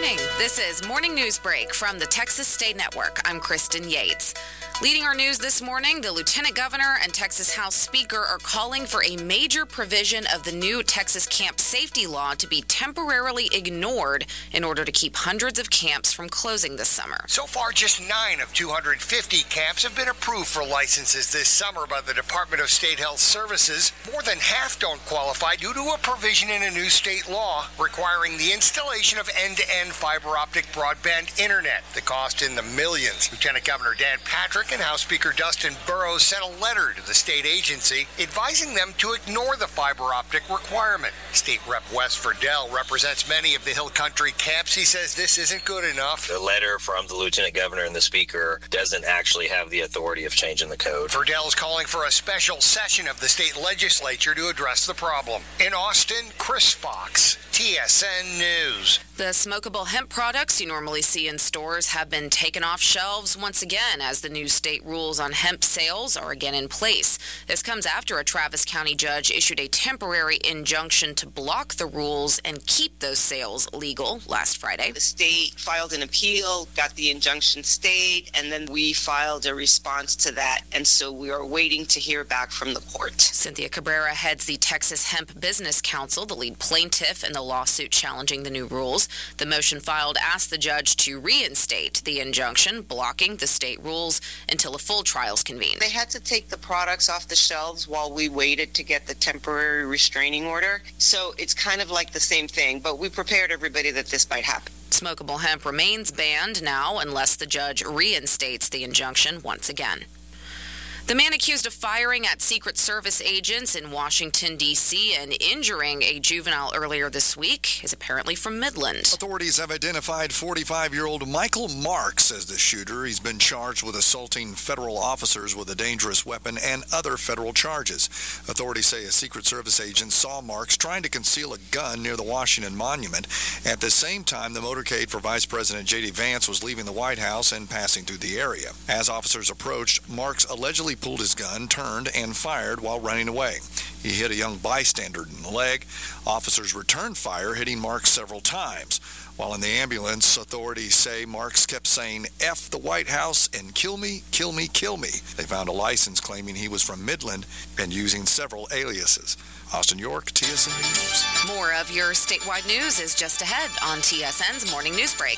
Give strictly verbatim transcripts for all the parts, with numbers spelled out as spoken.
morning. This is Morning News Break from the Texas State Network. I'm Kristen Yates. Leading our news this morning, the Lieutenant Governor and Texas House Speaker are calling for a major provision of the new Texas camp safety law to be temporarily ignored in order to keep hundreds of camps from closing this summer. So far, just nine of two hundred fifty camps have been approved for licenses this summer by the Department of State Health Services. More than half don't qualify due to a provision in a new state law requiring the installation of end-to-end fiber optic broadband internet. The cost in the millions. Lieutenant Governor Dan Patrick and House Speaker Dustin Burrows sent a letter to the state agency advising them to ignore the fiber optic requirement. State Rep Wes Ferdell represents many of the Hill Country camps. He says this isn't good enough. The letter from the Lieutenant Governor and the Speaker doesn't actually have the authority of changing the code. Ferdell is calling for a special session of the state legislature to address the problem. In Austin, Chris Fox, T S N News. The smokable hemp products you normally see in stores have been taken off shelves once again as the new state rules on hemp sales are again in place. This comes after a Travis County judge issued a temporary injunction to block the rules and keep those sales legal last Friday. The state filed an appeal, got the injunction stayed, and then we filed a response to that. And so we are waiting to hear back from the court. Cynthia Cabrera heads the Texas Hemp Business Council, the lead plaintiff in the lawsuit challenging the new rules. The motion filed asked the judge to reinstate the injunction, blocking the state rules until a full trial is convened. They had to take the products off the shelves while we waited to get the temporary restraining order. So it's kind of like the same thing, but we prepared everybody that this might happen. Smokable hemp remains banned now unless the judge reinstates the injunction once again. The man accused of firing at Secret Service agents in Washington, D C and injuring a juvenile earlier this week is apparently from Midland. Authorities have identified forty-five-year-old Michael Marks as the shooter. He's been charged with assaulting federal officers with a dangerous weapon and other federal charges. Authorities say a Secret Service agent saw Marks trying to conceal a gun near the Washington Monument. At the same time, the motorcade for Vice President J D Vance was leaving the White House and passing through the area. As officers approached, Marks allegedly pulled his gun, turned, and fired while running away. He hit a young bystander in the leg. Officers returned fire, hitting Marks several times. While in the ambulance, authorities say Marks kept saying, F the White House and kill me, kill me, kill me. They found a license claiming he was from Midland and using several aliases. Austin York, T S N News. More of your statewide news is just ahead on T S N's Morning News Break.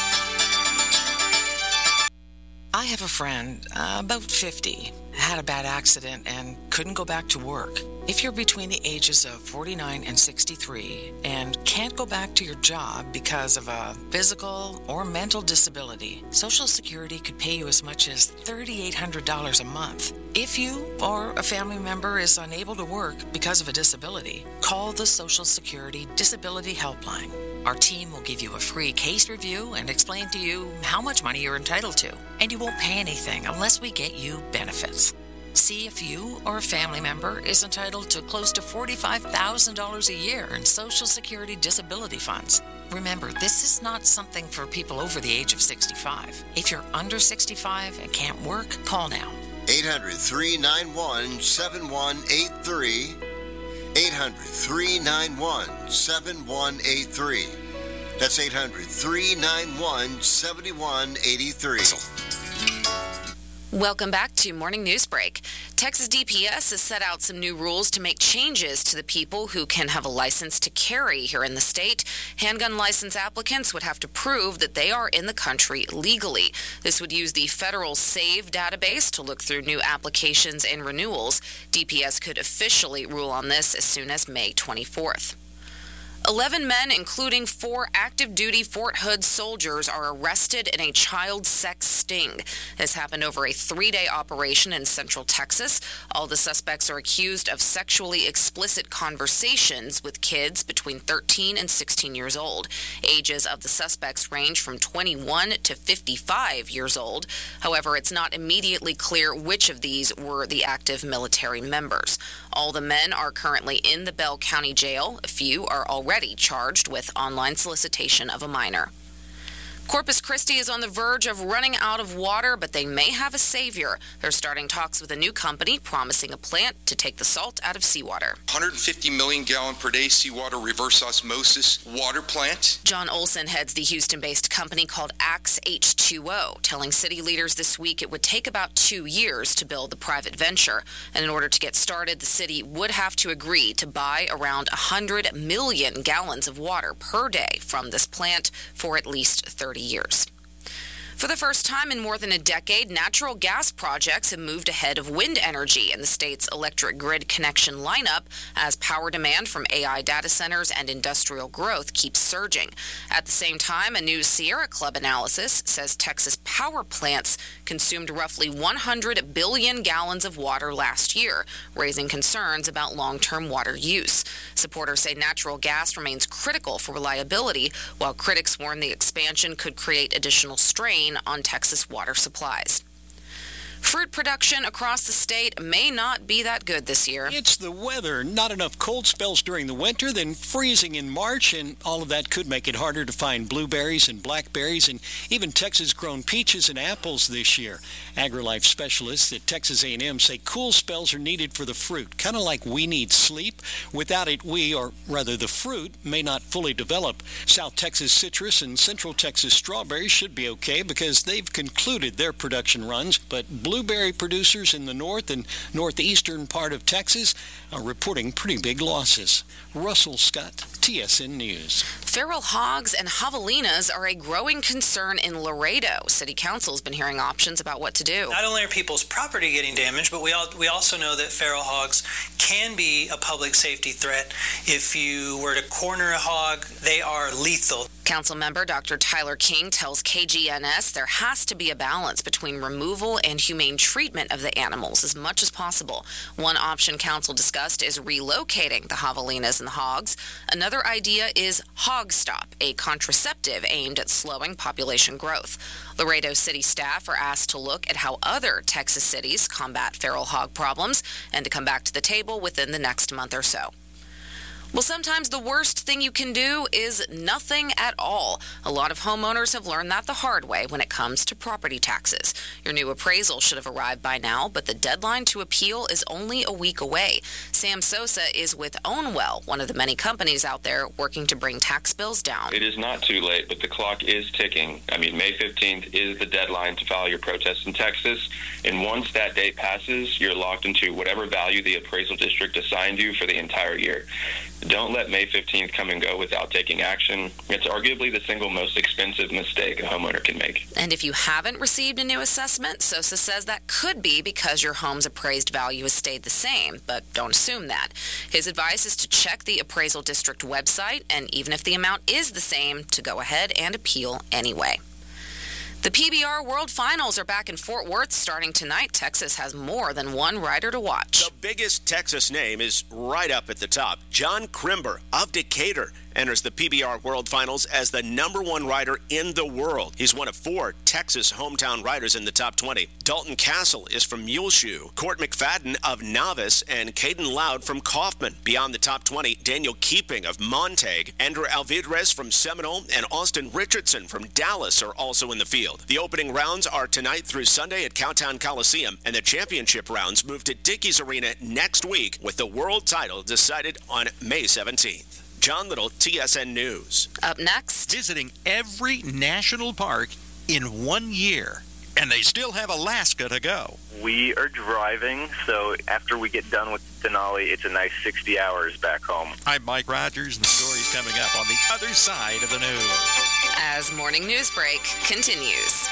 I have a friend, uh, about fifty, had a bad accident and couldn't go back to work. If you're between the ages of forty-nine and sixty-three and can't go back to your job because of a physical or mental disability, Social Security could pay you as much as three thousand eight hundred dollars a month. If you or a family member is unable to work because of a disability, call the Social Security Disability Helpline. Our team will give you a free case review and explain to you how much money you're entitled to. And you won't pay anything unless we get you benefits. See if you or a family member is entitled to close to forty-five thousand dollars a year in Social Security disability funds. Remember, this is not something for people over the age of sixty-five. If you're under sixty-five and can't work, call now. eight hundred, three nine one, seven one eight three. eight hundred, three nine one, seven one eight three. That's eight hundred, three nine one, seven one eight three. Welcome back to Morning News Break. Texas D P S has set out some new rules to make changes to the people who can have a license to carry here in the state. Handgun license applicants would have to prove that they are in the country legally. This would use the federal SAVE database to look through new applications and renewals. D P S could officially rule on this as soon as May twenty-fourth. Eleven men, including four active-duty Fort Hood soldiers, are arrested in a child sex sting. This happened over a three-day operation in Central Texas. All the suspects are accused of sexually explicit conversations with kids between thirteen and sixteen years old. Ages of the suspects range from twenty-one to fifty-five years old. However, it's not immediately clear which of these were the active military members. All the men are currently in the Bell County Jail. A few are already charged with online solicitation of a minor. Corpus Christi is on the verge of running out of water, but they may have a savior. They're starting talks with a new company promising a plant to take the salt out of seawater. one hundred fifty million gallon per day seawater reverse osmosis water plant. John Olson heads the Houston-based company called Axe H two O, telling city leaders this week it would take about two years to build the private venture. And in order to get started, the city would have to agree to buy around one hundred million gallons of water per day from this plant for at least thirty years. For the first time in more than a decade, natural gas projects have moved ahead of wind energy in the state's electric grid connection lineup as power demand from A I data centers and industrial growth keeps surging. At the same time, a new Sierra Club analysis says Texas power plants consumed roughly one hundred billion gallons of water last year, raising concerns about long-term water use. Supporters say natural gas remains critical for reliability, while critics warn the expansion could create additional strain on Texas water supplies. Fruit production across the state may not be that good this year. It's the weather. Not enough cold spells during the winter, then freezing in March, and all of that could make it harder to find blueberries and blackberries and even Texas-grown peaches and apples this year. AgriLife specialists at Texas A and M say cool spells are needed for the fruit, kind of like we need sleep. Without it, we, or rather the fruit, may not fully develop. South Texas citrus and Central Texas strawberries should be okay because they've concluded their production runs, but blueberry producers in the north and northeastern part of Texas are reporting pretty big losses. Russell Scott, T S N News. Feral hogs and javelinas are a growing concern in Laredo. City Council's been hearing options about what to do. Not only are people's property getting damaged, but we all, we also know that feral hogs can be a public safety threat. If you were to corner a hog, they are lethal. Council member Doctor Tyler King tells K G N S there has to be a balance between removal and humane treatment of the animals as much as possible. One option council discussed is relocating the javelinas and the hogs. Another idea is Hog Stop, a contraceptive aimed at slowing population growth. Laredo city staff are asked to look at how other Texas cities combat feral hog problems and to come back to the table within the next month or so. Well, sometimes the worst thing you can do is nothing at all. A lot of homeowners have learned that the hard way when it comes to property taxes. Your new appraisal should have arrived by now, but the deadline to appeal is only a week away. Sam Sosa is with Ownwell, one of the many companies out there working to bring tax bills down. It is not too late, but the clock is ticking. I mean, May fifteenth is the deadline to file your protest in Texas, and once that date passes, you're locked into whatever value the appraisal district assigned you for the entire year. Don't let May fifteenth come and go without taking action. It's arguably the single most expensive mistake a homeowner can make. And if you haven't received a new assessment, Sosa says that could be because your home's appraised value has stayed the same, but don't assume that. His advice is to check the appraisal district website, and even if the amount is the same, to go ahead and appeal anyway. The P B R World Finals are back in Fort Worth starting tonight. Texas has more than one rider to watch. The biggest Texas name is right up at the top. John Crimber of Decatur enters the P B R World Finals as the number one rider in the world. He's one of four Texas hometown riders in the top twenty. Dalton Castle is from Muleshoe, Court McFadden of Novice, and Caden Loud from Kaufman. Beyond the top twenty, Daniel Keeping of Montague, Andrew Alvidrez from Seminole, and Austin Richardson from Dallas are also in the field. The opening rounds are tonight through Sunday at Cowtown Coliseum, and the championship rounds move to Dickies Arena next week, with the world title decided on May seventeenth. John Little, T S N News. Up next, visiting every national park in one year, and they still have Alaska to go. We are driving, so after we get done with Denali, it's a nice sixty hours back home. I'm Mike Rogers, and the story's coming up on the other side of the news. As Morning News Break continues.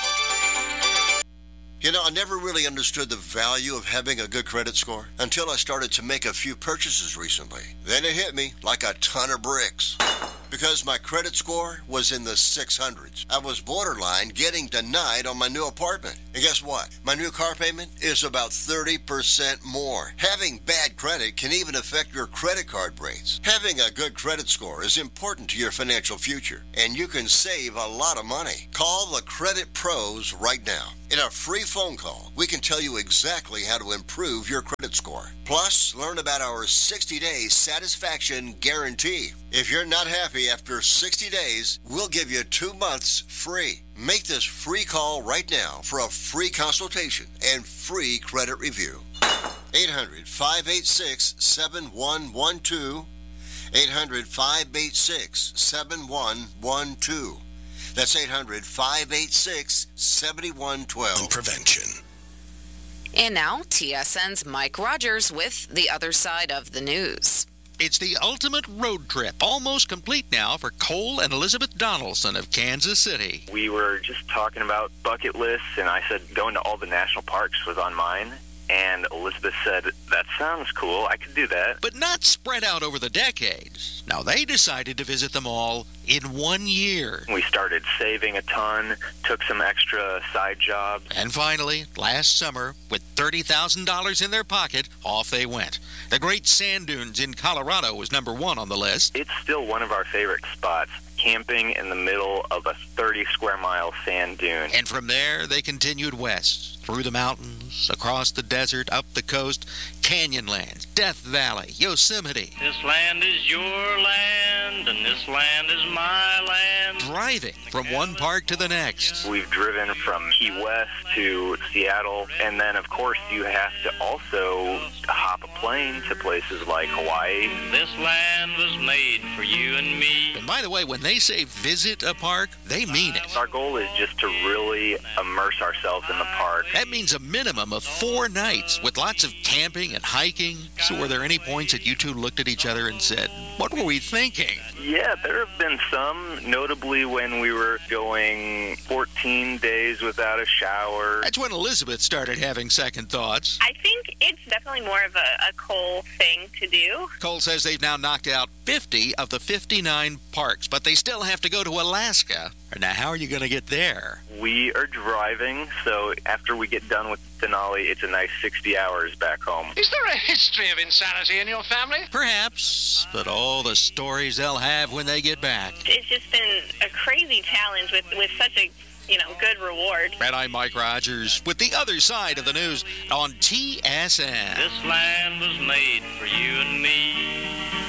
You know, I never really understood the value of having a good credit score until I started to make a few purchases recently. Then it hit me like a ton of bricks. Because my credit score was in the six hundreds. I was borderline getting denied on my new apartment. And guess what? My new car payment is about thirty percent more. Having bad credit can even affect your credit card rates. Having a good credit score is important to your financial future, and you can save a lot of money. Call the Credit Pros right now. In a free phone call, we can tell you exactly how to improve your credit score. Plus, learn about our sixty-day satisfaction guarantee. If you're not happy say after sixty days, we'll give you two months free. Make this free call right now for a free consultation and free credit review. eight hundred, five eight six, seven one one two. eight hundred, five eight six, seven one one two. That's eight hundred, five eight six, seven one one two. Prevention. And now, T S N's Mike Rogers with the other side of the news. It's the ultimate road trip, almost complete now for Cole and Elizabeth Donaldson of Kansas City. We were just talking about bucket lists, and I said going to all the national parks was on mine. And Elizabeth said, that sounds cool. I could do that. But not spread out over the decades. Now, they decided to visit them all in one year. We started saving a ton, took some extra side jobs. And finally, last summer, with thirty thousand dollars in their pocket, off they went. The Great Sand Dunes in Colorado was number one on the list. It's still one of our favorite spots. Camping in the middle of a thirty square mile sand dune. And from there, they continued west, through the mountains, across the desert, up the coast, Canyonlands, Death Valley, Yosemite. This land is your land, and this land is my land. Driving from one park to the next. We've driven from Key West to Seattle, and then, of course, you have to also hop a plane to places like Hawaii. This land was made for you and me. And by the way, when they say visit a park, they mean it. Our goal is just to really immerse ourselves in the park. That means a minimum of four nights with lots of camping and hiking. So were there any points that you two looked at each other and said, what were we thinking? Yeah, there have been some, notably when we were going fourteen days without a shower. That's when Elizabeth started having second thoughts. I think it's definitely more of a, a Cole thing to do. Cole says they've now knocked out fifty of the fifty-nine parks, but they still have to go to Alaska. Now, how are you going to get there? We are driving, so after we get done with Denali, it's a nice sixty hours back home. Is there a history of insanity in your family? Perhaps, but all the stories they'll have when they get back. It's just been a crazy challenge with, with such a, you know, good reward. And I'm Mike Rogers with the other side of the news on T S N. This land was made for you and me.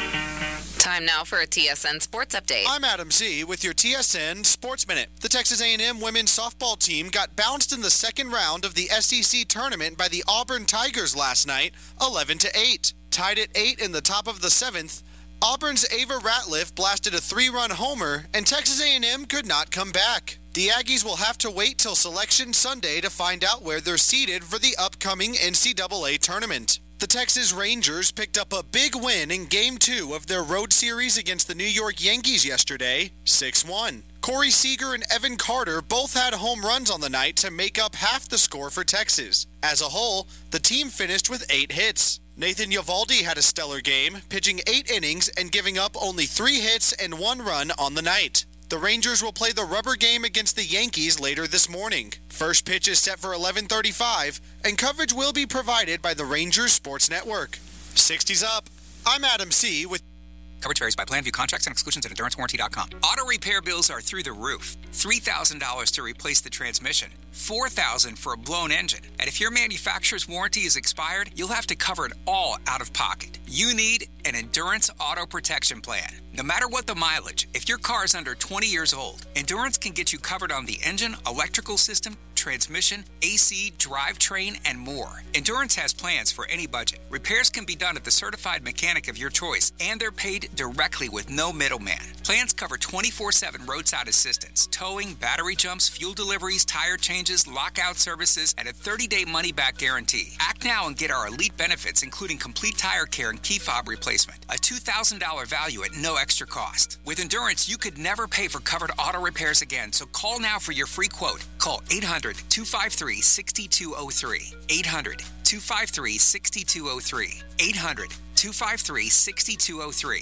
Time now for a T S N Sports Update. I'm Adam C. with your T S N Sports Minute. The Texas A and M women's softball team got bounced in the second round of the S E C tournament by the Auburn Tigers last night, eleven to eight. Tied at eight in the top of the seventh, Auburn's Ava Ratliff blasted a three-run homer, and Texas A and M could not come back. The Aggies will have to wait till Selection Sunday to find out where they're seated for the upcoming N C double A tournament. The Texas Rangers picked up a big win in Game two of their road series against the New York Yankees yesterday, six one. Corey Seager and Evan Carter both had home runs on the night to make up half the score for Texas. As a whole, the team finished with eight hits. Nathan Eovaldi had a stellar game, pitching eight innings and giving up only three hits and one run on the night. The Rangers will play the rubber game against the Yankees later this morning. First pitch is set for eleven thirty-five, and coverage will be provided by the Rangers Sports Network. sixties up. I'm Adam C. with... Coverage varies by plan. View contracts and exclusions at endurance warranty dot com. Auto repair bills are through the roof. three thousand dollars to replace the transmission. four thousand dollars for a blown engine. And if your manufacturer's warranty is expired, you'll have to cover it all out of pocket. You need an Endurance Auto Protection Plan. No matter what the mileage, if your car is under twenty years old, Endurance can get you covered on the engine, electrical system, transmission, A C, drivetrain, and more. Endurance has plans for any budget. Repairs can be done at the certified mechanic of your choice, and they're paid directly with no middleman. Plans cover twenty-four seven roadside assistance, towing, battery jumps, fuel deliveries, tire changes, lockout services, and a thirty-day money-back guarantee. Act now and get our elite benefits, including complete tire care and key fob replacement. A two thousand dollars value at no extra cost. With Endurance, you could never pay for covered auto repairs again, so call now for your free quote. Call eight hundred, two five three, six two zero three. eight hundred, two five three, six two zero three. eight hundred, two five three, six two zero three.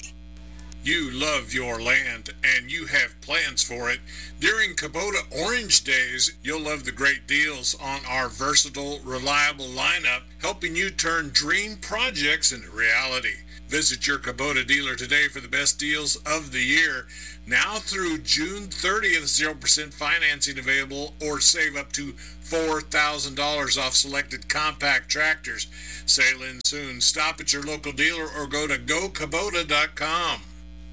You love your land and you have plans for it. During Kubota Orange Days, you'll love the great deals on our versatile, reliable lineup, helping you turn dream projects into reality. Visit your Kubota dealer today for the best deals of the year. Now through June thirtieth, zero percent financing available, or save up to four thousand dollars off selected compact tractors. Sail in soon. Stop at your local dealer or go to go kubota dot com.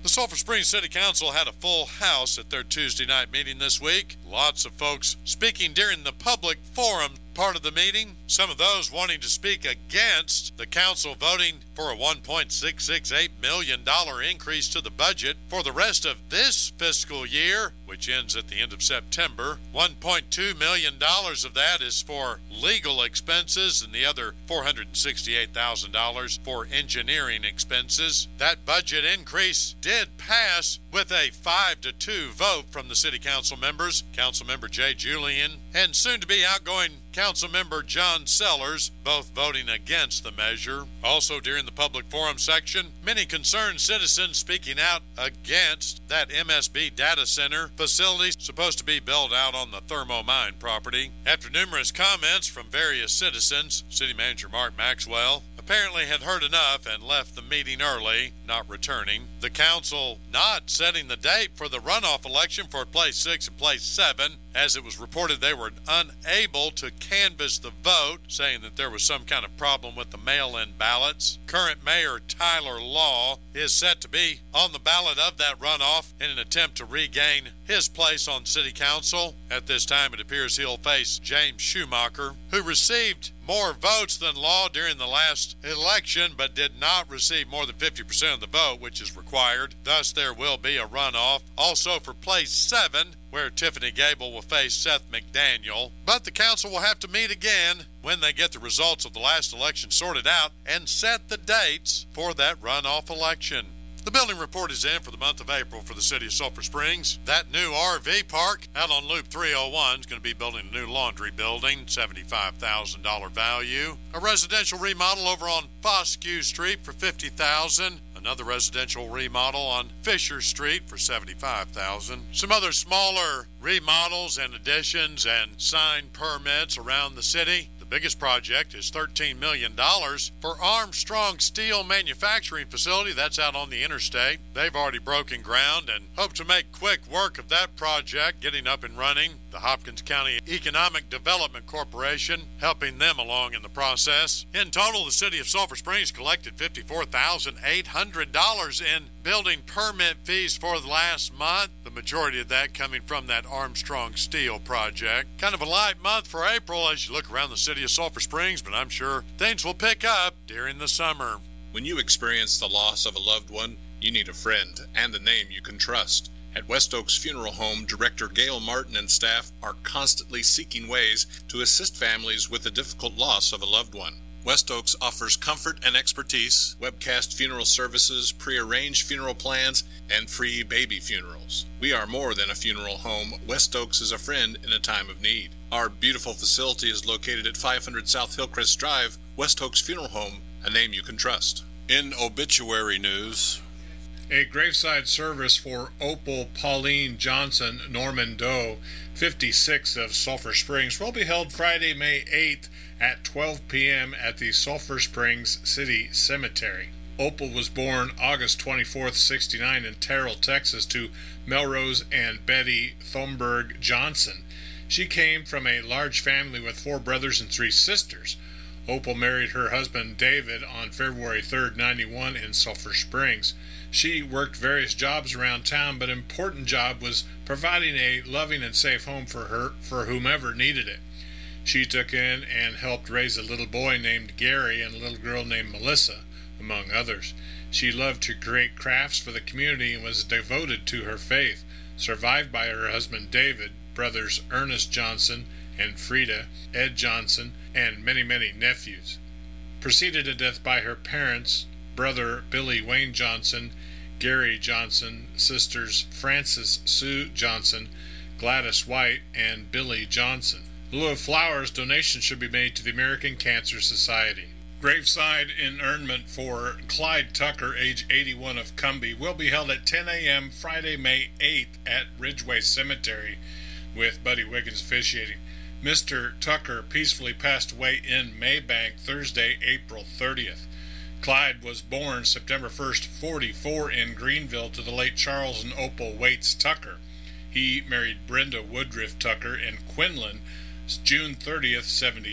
The Sulphur Springs City Council had a full house at their Tuesday night meeting this week. Lots of folks speaking during the public forum part of the meeting. Some of those wanting to speak against the council voting for a one point six six eight million dollars increase to the budget for the rest of this fiscal year, which ends at the end of September. one point two million dollars of that is for legal expenses and the other four hundred sixty-eight thousand dollars for engineering expenses. That budget increase did pass with a five to two vote from the city council members, Councilmember Jay Julian and soon-to-be outgoing Councilmember John Sellers, both voting against the measure. Also during the public forum section, many concerned citizens speaking out against that M S B data center facility supposed to be built out on the Thermo Mine property. After numerous comments from various citizens, City Manager Mark Maxwell apparently had heard enough and left the meeting early, not returning. The council not setting the date for the runoff election for place six and place seven, as it was reported they were unable to canvass the vote, saying that there was some kind of problem with the mail-in ballots. Current Mayor Tyler Law is set to be on the ballot of that runoff in an attempt to regain his place on City Council. At this time, it appears he'll face James Schumacher, who received more votes than Law during the last election, but did not receive more than fifty percent of the vote, which is required. Thus, there will be a runoff. Also for place seven, where Tiffany Gable will face Seth McDaniel. But the council will have to meet again when they get the results of the last election sorted out and set the dates for that runoff election. The building report is in for the month of April for the city of Sulphur Springs. That new R V park out on Loop three oh one is going to be building a new laundry building, seventy-five thousand dollars value. A residential remodel over on Foscue Street for fifty thousand dollars. Another residential remodel on Fisher Street for seventy-five thousand dollars. Some other smaller remodels and additions and sign permits around the city. The biggest project is thirteen million dollars for Armstrong Steel Manufacturing Facility. That's out on the interstate. They've already broken ground and hope to make quick work of that project getting up and running. The Hopkins County Economic Development Corporation helping them along in the process. In total, the city of Sulphur Springs collected fifty-four thousand eight hundred dollars in building permit fees for the last month. The majority of that coming from that Armstrong Steel project. Kind of a light month for April as you look around the city of Sulphur Springs, but I'm sure things will pick up during the summer. When you experience the loss of a loved one, you need a friend and a name you can trust. At West Oaks Funeral Home, Director Gail Martin and staff are constantly seeking ways to assist families with the difficult loss of a loved one. West Oaks offers comfort and expertise, webcast funeral services, pre-arranged funeral plans, and free baby funerals. We are more than a funeral home. West Oaks is a friend in a time of need. Our beautiful facility is located at five hundred South Hillcrest Drive. West Oaks Funeral Home, a name you can trust. In obituary news, a graveside service for Opal Pauline Johnson Norman Doe, fifty-six, of Sulphur Springs, will be held Friday, May eighth at twelve p.m. at the Sulphur Springs City Cemetery. Opal was born August twenty-fourth, sixty-nine in Terrell, Texas, to Melrose and Betty Thomberg Johnson. She came from a large family with four brothers and three sisters. Opal married her husband David on February third, ninety-one in Sulphur Springs. She worked various jobs around town, but an important job was providing a loving and safe home for her for whomever needed it. She took in and helped raise a little boy named Gary and a little girl named Melissa, among others. She loved to create crafts for the community and was devoted to her faith, survived by her husband David, brothers Ernest Johnson and Frida, Ed Johnson, and many, many nephews. Preceded to death by her parents, brother Billy Wayne Johnson, Gary Johnson, sisters Frances Sue Johnson, Gladys White, and Billy Johnson. In lieu of flowers, donations should be made to the American Cancer Society. Graveside inurnment for Clyde Tucker, age eighty-one, of Cumbie, will be held at ten a.m. Friday, May eighth at Ridgeway Cemetery, with Buddy Wiggins officiating. Mister Tucker peacefully passed away in Maybank Thursday, April thirtieth. Clyde was born September first, forty-four, in Greenville to the late Charles and Opal Waits Tucker. He married Brenda Woodruff Tucker in Quinlan June thirtieth, seventy-eight.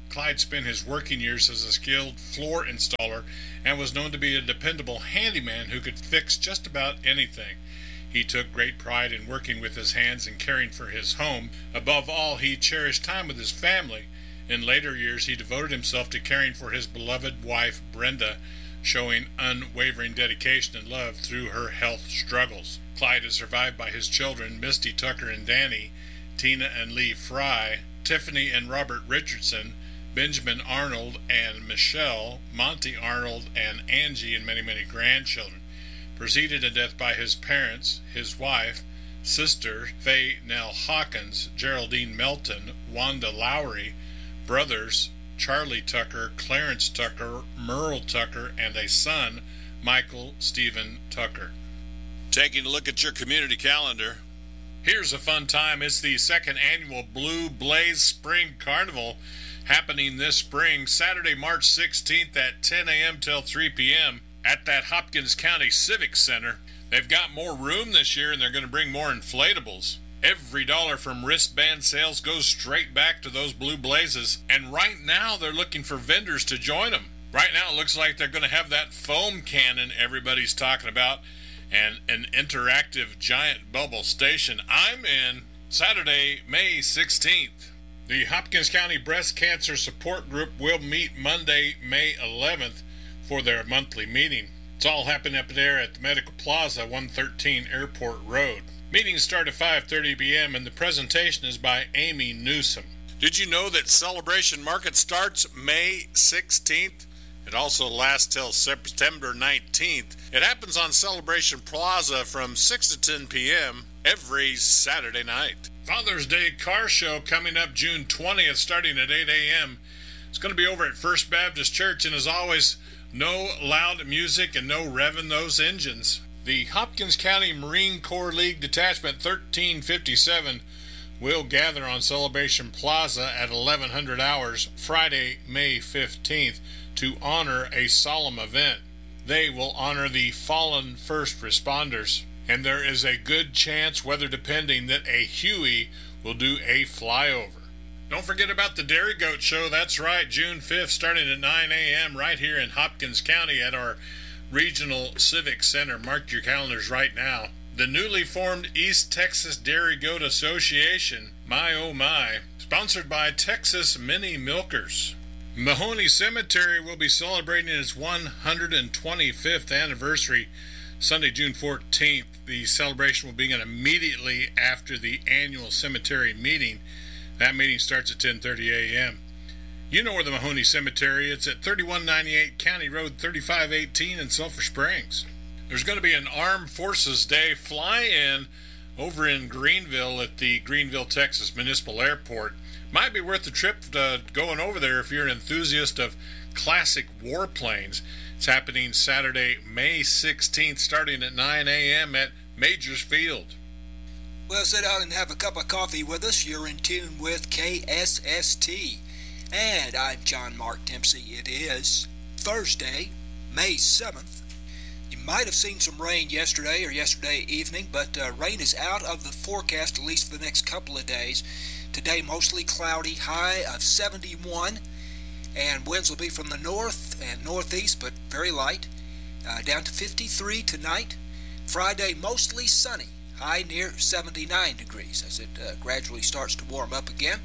Clyde spent his working years as a skilled floor installer and was known to be a dependable handyman who could fix just about anything. He took great pride in working with his hands and caring for his home. Above all, he cherished time with his family. In later years, he devoted himself to caring for his beloved wife, Brenda, showing unwavering dedication and love through her health struggles. Clyde is survived by his children, Misty Tucker and Danny, Tina and Lee Fry, Tiffany and Robert Richardson, Benjamin Arnold and Michelle, Monty Arnold and Angie, and many, many grandchildren. Preceded to death by his parents, his wife, sister, Faye Nell Hawkins, Geraldine Melton, Wanda Lowry, brothers, Charlie Tucker, Clarence Tucker, Merle Tucker, and a son, Michael Stephen Tucker. Taking a look at your community calendar. Here's a fun time. It's the second annual Blue Blaze Spring Carnival happening this spring, Saturday, March sixteenth at ten a.m. till three p.m. at that Hopkins County Civic Center. They've got more room this year, and they're going to bring more inflatables. Every dollar from wristband sales goes straight back to those Blue Blazes, and right now they're looking for vendors to join them. Right now it looks like they're going to have that foam cannon everybody's talking about and an interactive giant bubble station. I'm in Saturday, May sixteenth. The Hopkins County Breast Cancer Support Group will meet Monday, May eleventh for their monthly meeting. It's all happening up there at the Medical Plaza, one thirteen Airport Road. Meetings start at five thirty p.m. and the presentation is by Amy Newsom. Did you know that Celebration Market starts May sixteenth? It also lasts till September nineteenth. It happens on Celebration Plaza from six to ten p.m. every Saturday night. Father's Day Car Show coming up June twentieth, starting at eight a.m. It's going to be over at First Baptist Church, and as always, no loud music and no revving those engines. The Hopkins County Marine Corps League Detachment thirteen fifty-seven will gather on Celebration Plaza at eleven hundred hours Friday, May fifteenth to honor a solemn event. They will honor the fallen first responders, and there is a good chance, weather depending, that a Huey will do a flyover. Don't forget about the Dairy Goat Show. That's right, June fifth, starting at nine a.m. right here in Hopkins County at our Regional Civic Center. Mark your calendars right now. The newly formed East Texas Dairy Goat Association, my oh my, sponsored by Texas Mini Milkers. Mahoney Cemetery will be celebrating its one hundred twenty-fifth anniversary Sunday, June fourteenth. The celebration will begin immediately after the annual cemetery meeting. That meeting starts at ten thirty a.m. You know where the Mahoney Cemetery is. It's at thirty-one ninety-eight County Road thirty-five eighteen in Sulphur Springs. There's going to be an Armed Forces Day fly-in over in Greenville at the Greenville, Texas Municipal Airport. Might be worth the trip to going over there if you're an enthusiast of classic warplanes. It's happening Saturday, May sixteenth, starting at nine a.m. at Majors Field. Well, sit down and have a cup of coffee with us. You're in tune with K S S T. And I'm John Mark Dempsey. It is Thursday, May seventh. You might have seen some rain yesterday or yesterday evening, but uh, rain is out of the forecast, at least for the next couple of days. Today, mostly cloudy, high of seventy-one, and winds will be from the north and northeast, but very light, uh, down to fifty-three tonight. Friday, mostly sunny, high near seventy-nine degrees as it uh, gradually starts to warm up again.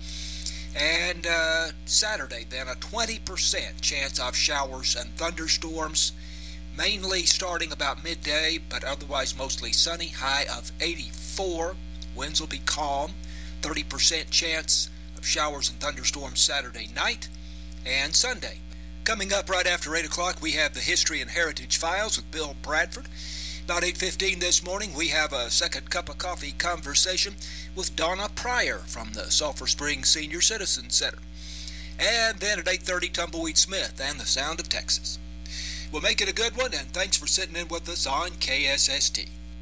And uh, Saturday, then, a twenty percent chance of showers and thunderstorms, mainly starting about midday, but otherwise mostly sunny, high of eighty-four. Winds will be calm. thirty percent chance of showers and thunderstorms Saturday night and Sunday. Coming up right after eight o'clock, we have the History and Heritage Files with Bill Bradford. About eight fifteen this morning, we have a second cup of coffee conversation with Donna Pryor from the Sulphur Springs Senior Citizen Center. And then at eight thirty, Tumbleweed Smith and the Sound of Texas. We'll make it a good one, and thanks for sitting in with us on K S S T.